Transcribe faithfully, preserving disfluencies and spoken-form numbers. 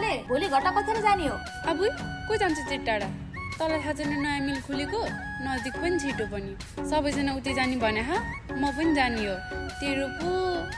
भने भोलि घटकथान जाने हो। अब को जान्छ चाहिँ टाढा? तँलाई थाहा छैन नयाँ मिल खुलेको? नजिक पनि छिटो पनि। सबैजना उतै जाने भने हा म पनि जाने हो। तेरो पो